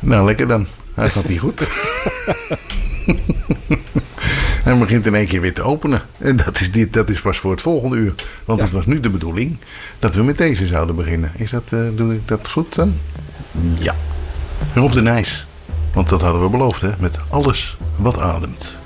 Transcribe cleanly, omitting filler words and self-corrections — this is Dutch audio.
Nou, lekker dan. Hij gaat niet goed. Hij begint in één keer weer te openen. En dat is pas voor het volgende uur. Want het was nu de bedoeling dat we met deze zouden beginnen. Doe ik dat goed dan? Ja. Rob de Nijs. Want dat hadden we beloofd, hè? Met alles wat ademt.